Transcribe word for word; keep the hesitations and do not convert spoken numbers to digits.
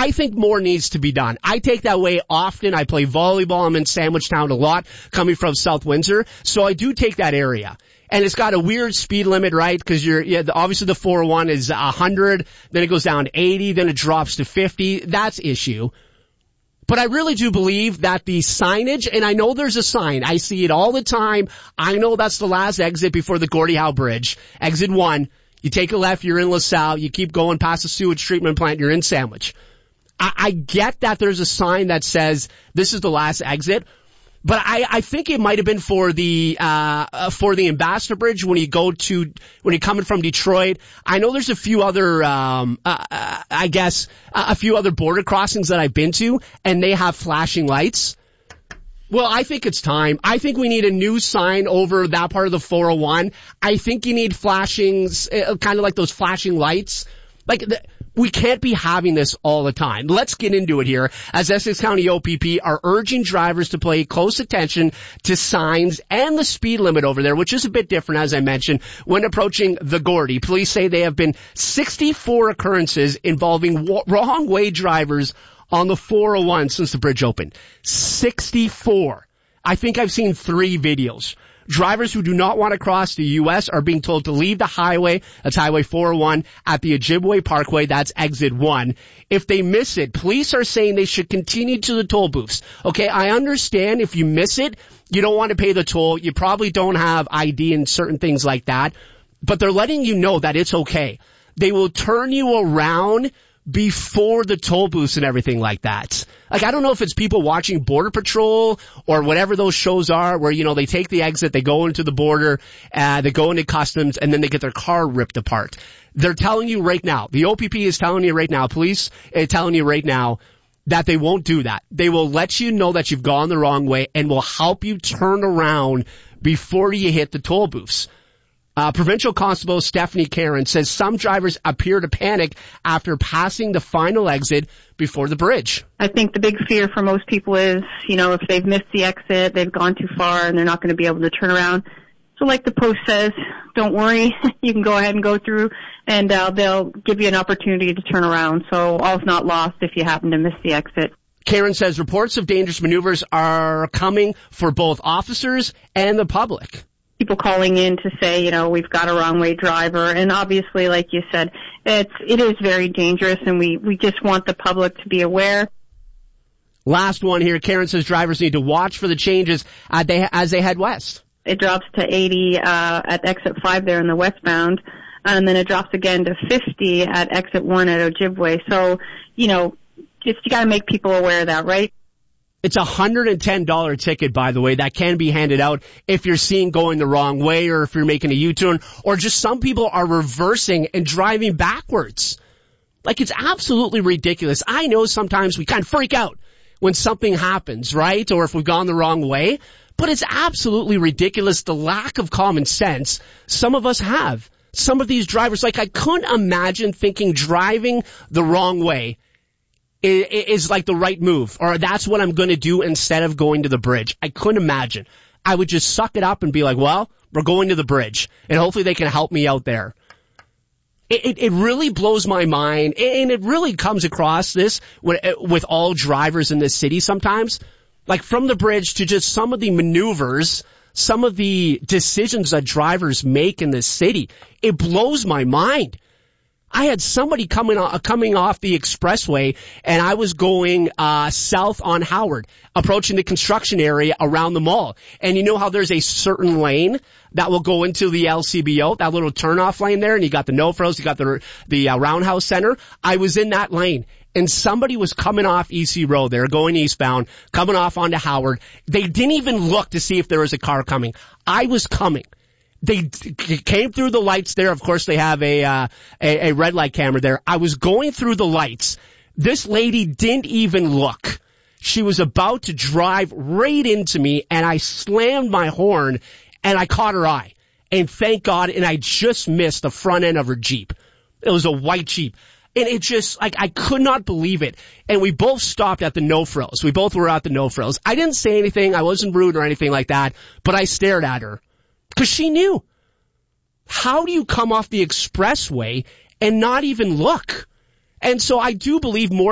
I think more needs to be done. I take that way often. I play volleyball. I'm in Sandwichtown a lot, coming from South Windsor. So I do take that area. And it's got a weird speed limit, right? Because you're, yeah, obviously the four oh one is one hundred, then it goes down to eighty, then it drops to fifty. That's issue. But I really do believe that the signage, and I know there's a sign. I see it all the time. I know that's the last exit before the Gordie Howe Bridge. Exit one. You take a left, you're in LaSalle. You keep going past the sewage treatment plant, you're in Sandwich. I, I get that there's a sign that says this is the last exit. But I, I think it might have been for the, uh, for the Ambassador Bridge when you go to, when you're coming from Detroit. I know there's a few other, um, uh, uh, I guess, uh, a few other border crossings that I've been to, and they have flashing lights. Well, I think it's time. I think we need a new sign over that part of the four oh one. I think you need flashings, uh, kind of like those flashing lights. Like, the, we can't be having this all the time. Let's get into it here, as Essex County O P P are urging drivers to pay close attention to signs and the speed limit over there, which is a bit different, as I mentioned, when approaching the Gordie. Police say they have been sixty-four occurrences involving w- wrong-way drivers on the four oh one since the bridge opened. sixty-four. I think I've seen three videos. Drivers who do not want to cross the U S are being told to leave the highway, that's Highway four oh one, at the Ojibwe Parkway, that's exit one. If they miss it, police are saying they should continue to the toll booths. Okay, I understand if you miss it, you don't want to pay the toll, you probably don't have I D and certain things like that, but they're letting you know that it's okay. They will turn you around before the toll booths and everything like that. Like, I don't know if it's people watching Border Patrol or whatever those shows are where, you know, they take the exit, they go into the border, uh, they go into customs, and then they get their car ripped apart. They're telling you right now, the O P P is telling you right now, police are telling you right now that they won't do that. They will let you know that you've gone the wrong way and will help you turn around before you hit the toll booths. Uh, Provincial Constable Stephanie Karen says some drivers appear to panic after passing the final exit before the bridge. I think the big fear for most people is, you know, if they've missed the exit, they've gone too far and they're not going to be able to turn around. So like the post says, don't worry, you can go ahead and go through and uh, they'll give you an opportunity to turn around. So all's not lost if you happen to miss the exit. Karen says reports of dangerous maneuvers are coming for both officers and the public. People calling in to say, you know, we've got a wrong way driver. And obviously, like you said, it's, it is very dangerous and we, we just want the public to be aware. Last one here. Karen says drivers need to watch for the changes uh, they, as they head west. It drops to eighty, uh, at exit five there in the westbound. And then it drops again to fifty at exit one at Ojibwe. So, you know, just you gotta make people aware of that, right? It's a one hundred ten dollars ticket, by the way, that can be handed out if you're seen going the wrong way or if you're making a U-turn, or just some people are reversing and driving backwards. Like, it's absolutely ridiculous. I know sometimes we kind of freak out when something happens, right? Or if we've gone the wrong way, but it's absolutely ridiculous the lack of common sense some of us have. Some of these drivers, like, I couldn't imagine thinking driving the wrong way is like the right move, or that's what I'm going to do instead of going to the bridge. I couldn't imagine. I would just suck it up and be like, well, we're going to the bridge, and hopefully they can help me out there. It, it, it really blows my mind, and it really comes across this with, with all drivers in this city sometimes. Like, from the bridge to just some of the maneuvers, some of the decisions that drivers make in this city. It blows my mind. I had somebody coming uh, coming off the expressway, and I was going uh south on Howard, approaching the construction area around the mall. And you know how there's a certain lane that will go into the L C B O, that little turnoff lane there, and you got the no-frills, you got the the uh, Roundhouse Center. I was in that lane, and somebody was coming off E C Road there, going eastbound, coming off onto Howard. They didn't even look to see if there was a car coming. I was coming. They came through the lights there. Of course, they have a, uh, a, a red light camera there. I was going through the lights. This lady didn't even look. She was about to drive right into me, and I slammed my horn, and I caught her eye. And thank God, and I just missed the front end of her Jeep. It was a white Jeep. And it just, like, I could not believe it. And we both stopped at the no-frills. We both were at the no-frills. I didn't say anything. I wasn't rude or anything like that, but I stared at her. Because she knew. How do you come off the expressway and not even look? And so I do believe more